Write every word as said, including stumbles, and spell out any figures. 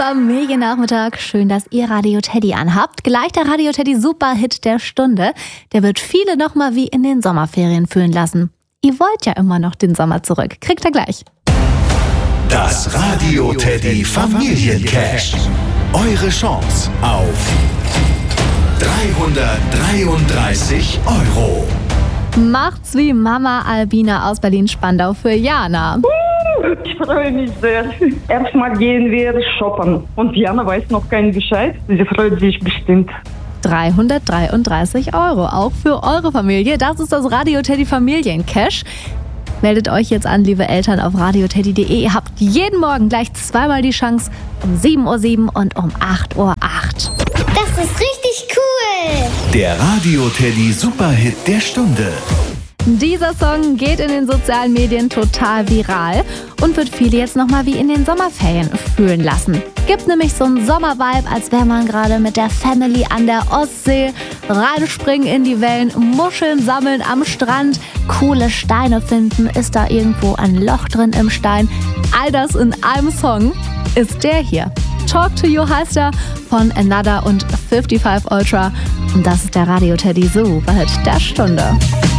Familiennachmittag. Schön, dass ihr Radio Teddy anhabt. Gleich der Radio Teddy Superhit der Stunde. Der wird viele nochmal wie in den Sommerferien fühlen lassen. Ihr wollt ja immer noch den Sommer zurück. Kriegt ihr gleich. Das Radio Teddy Familiencash. Eure Chance auf dreihundertdreiunddreißig Euro. Macht's wie Mama Albina aus Berlin-Spandau für Jana. Ich freue mich sehr. Erstmal gehen wir shoppen. Und Jana weiß noch keinen Bescheid. Sie freut sich bestimmt. dreihundertdreiunddreißig Euro, auch für eure Familie. Das ist das Radio Teddy Familiencash. Meldet euch jetzt an, liebe Eltern, auf radioteddy punkt de. Ihr habt jeden Morgen gleich zweimal die Chance, um sieben Uhr sieben und um acht Uhr acht. Das ist richtig cool. Der Radio Teddy Superhit der Stunde. Dieser Song geht in den sozialen Medien total viral und wird viele jetzt nochmal wie in den Sommerferien fühlen lassen. Gibt nämlich so einen Sommervibe, als wäre man gerade mit der Family an der Ostsee, reinspringen in die Wellen, Muscheln sammeln am Strand, coole Steine finden, ist da irgendwo ein Loch drin im Stein. All das in einem Song ist der hier. Talk to You heißt er, von Another und fünfundfünfzig Ultra. Und das ist der Radio Teddy Superhit der Stunde.